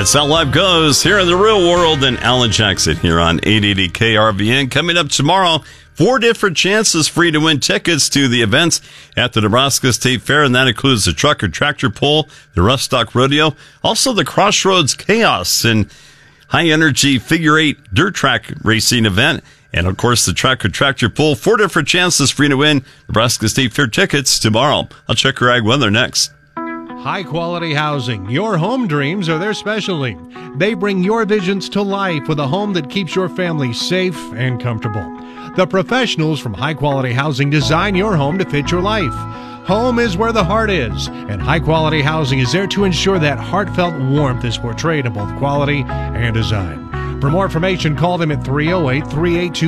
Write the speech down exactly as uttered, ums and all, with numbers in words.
That's how life goes here in the real world. And Alan Jackson here on eight eighty K R V N. Coming up tomorrow, four different chances for you to win tickets to the events at the Nebraska State Fair, and that includes the truck or tractor pull, the Rustock Rodeo, also the Crossroads Chaos and high-energy figure eight dirt track racing event, and, of course, the truck or tractor pull. Four different chances for you to win Nebraska State Fair tickets tomorrow. I'll check your ag weather next. High-quality housing. Your home dreams are their specialty. They bring your visions to life with a home that keeps your family safe and comfortable. The professionals from High Quality Housing design your home to fit your life. Home is where the heart is, and High Quality Housing is there to ensure that heartfelt warmth is portrayed in both quality and design. For more information, call them at three oh eight, three eight two